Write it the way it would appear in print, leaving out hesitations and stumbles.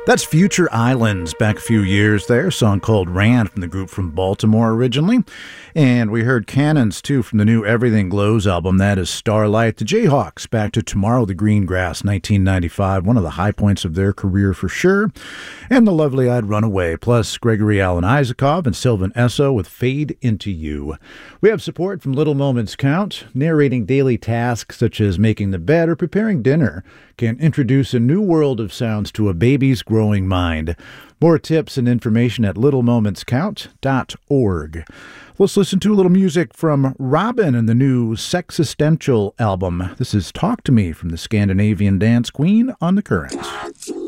That's Future Islands back a few years there, a song called Ran from the group from Baltimore originally. And we heard Cannons, too, from the new Everything Glows album. That is Starlight. The Jayhawks, Back to Tomorrow, the Greengrass, 1995, one of the high points of their career for sure. And the Lovely Eyed Runaway, plus Gregory Alan Isakov and Sylvan Esso with Fade Into You. We have support from Little Moments Count, narrating daily tasks such as making the bed or preparing dinner can introduce a new world of sounds to a baby's growing mind. More tips and information at littlemomentscount.org. Let's listen to a little music from Robin and the new Sexistential album. This is Talk to Me from the Scandinavian Dance Queen on The Current.